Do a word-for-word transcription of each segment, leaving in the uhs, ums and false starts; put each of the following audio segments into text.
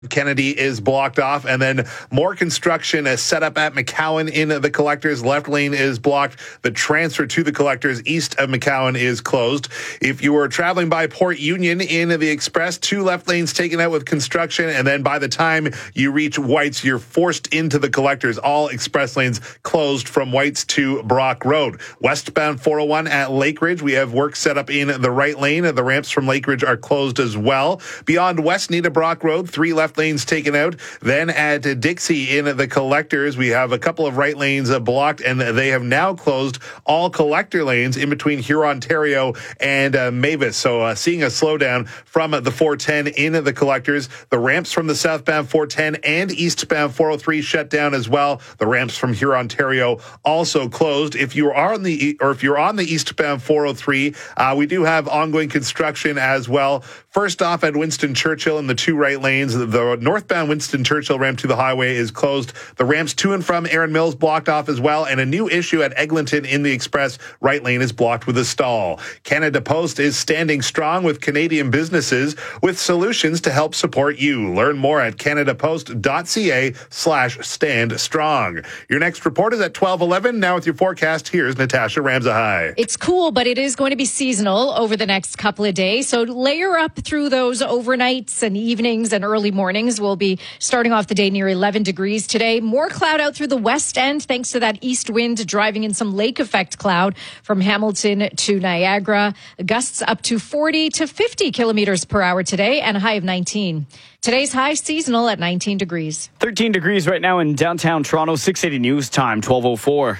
Kennedy is blocked off, and then more construction is set up at McCowan in the collectors. Left lane is blocked. The transfer to the collectors east of McCowan is closed. If you were traveling by Port Union in the express, two left lanes taken out with construction, and then by the time you reach White's, you're forced into the collectors. All express lanes closed from White's to Brock Road. Westbound four oh one at Lakeridge, we have work set up in the right lane. The ramps from Lakeridge are closed as well. Beyond West Nita Brock Road, three left lanes taken out. Then at Dixie in the collectors, we have a couple of right lanes uh, blocked, and they have now closed all collector lanes in between Hurontario and uh, Mavis. So uh, seeing a slowdown from uh, the four ten in the collectors. The ramps from the southbound four ten and eastbound four oh three shut down as well. The ramps from Hurontario also closed. If you are on the or if you're on the eastbound four oh three, uh, we do have ongoing construction as well. First off at Winston Churchill in the two right lanes, the northbound Winston Churchill ramp to the highway is closed. The ramps to and from Erin Mills blocked off as well, and a new issue at Eglinton in the express right lane is blocked with a stall. Canada Post is standing strong with Canadian businesses with solutions to help support you. Learn more at canadapost.ca slash stand strong. Your next report is at twelve eleven. Now with your forecast, here's Natasha Ramzahai. It's cool, but it is going to be seasonal over the next couple of days, so layer up through those overnights and evenings and early mornings. We'll be starting off the day near eleven degrees today. More cloud out through the west end thanks to that east wind driving in some lake effect cloud from Hamilton to Niagara. Gusts up to forty to fifty kilometers per hour today and a high of nineteen. Today's high seasonal at nineteen degrees. thirteen degrees right now in downtown Toronto. six eighty News Time, twelve oh four.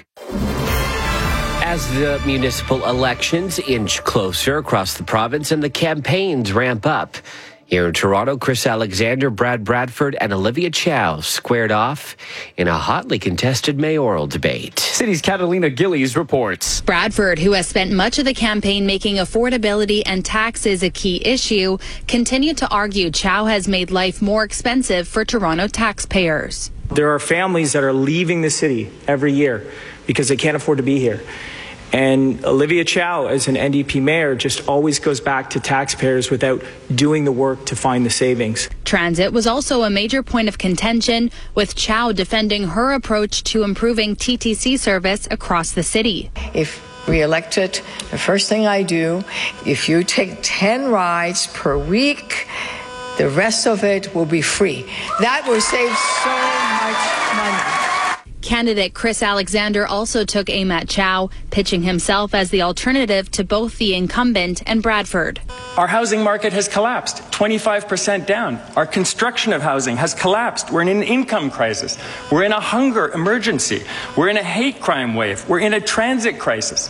As the municipal elections inch closer across the province and the campaigns ramp up, here in Toronto, Chris Alexander, Brad Bradford, and Olivia Chow squared off in a hotly contested mayoral debate. City's Catalina Gillies reports. Bradford, who has spent much of the campaign making affordability and taxes a key issue, continued to argue Chow has made life more expensive for Toronto taxpayers. There are families that are leaving the city every year because they can't afford to be here. And Olivia Chow, as an N D P mayor, just always goes back to taxpayers without doing the work to find the savings. Transit was also a major point of contention, with Chow defending her approach to improving T T C service across the city. If re-elected, the first thing I do, if you take ten rides per week, the rest of it will be free. That will save so much money. Candidate Chris Alexander also took aim at Chow, pitching himself as the alternative to both the incumbent and Bradford. Our housing market has collapsed, twenty-five percent down. Our construction of housing has collapsed. We're in an income crisis. We're in a hunger emergency. We're in a hate crime wave. We're in a transit crisis.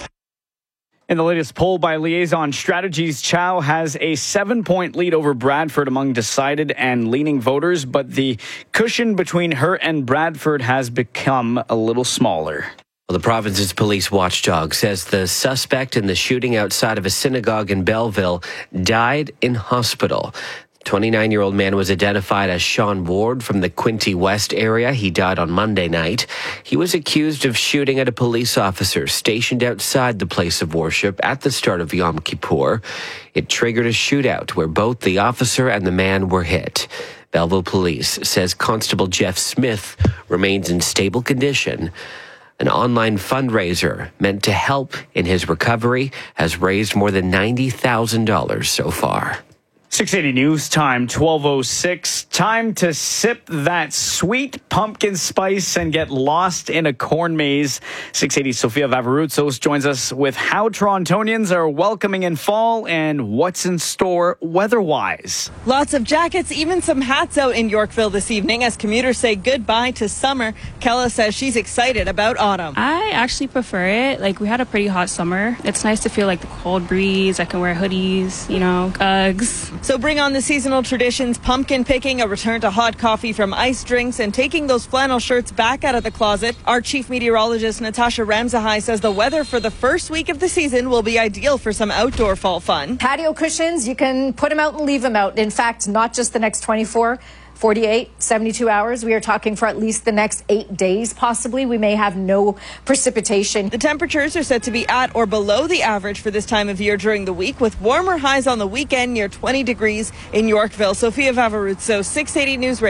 In the latest poll by Liaison Strategies, Chow has a seven-point lead over Bradford among decided and leaning voters, but the cushion between her and Bradford has become a little smaller. Well, the province's police watchdog says the suspect in the shooting outside of a synagogue in Belleville died in hospital. twenty-nine-year-old man was identified as Sean Ward from the Quinte West area. He died on Monday night. He was accused of shooting at a police officer stationed outside the place of worship at the start of Yom Kippur. It triggered a shootout where both the officer and the man were hit. Belleville Police says Constable Jeff Smith remains in stable condition. An online fundraiser meant to help in his recovery has raised more than ninety thousand dollars so far. six eighty News Time, twelve oh six. Time to sip that sweet pumpkin spice and get lost in a corn maze. six eighty Sofia Vavarutsos joins us with how Torontonians are welcoming in fall and what's in store weather-wise. Lots of jackets, even some hats out in Yorkville this evening as commuters say goodbye to summer. Kella says she's excited about autumn. I actually prefer it. Like, we had a pretty hot summer. It's nice to feel like the cold breeze. I can wear hoodies, you know, Uggs. So bring on the seasonal traditions, pumpkin picking, a return to hot coffee from iced drinks, and taking those flannel shirts back out of the closet. Our chief meteorologist, Natasha Ramzahai, says the weather for the first week of the season will be ideal for some outdoor fall fun. Patio cushions, you can put them out and leave them out. In fact, not just the next twenty-four. forty-eight, seventy-two hours. We are talking for at least the next eight days, possibly. We may have no precipitation. The temperatures are set to be at or below the average for this time of year during the week, with warmer highs on the weekend near twenty degrees in Yorkville. Sofia Vavaruzzo, six eighty News Radio.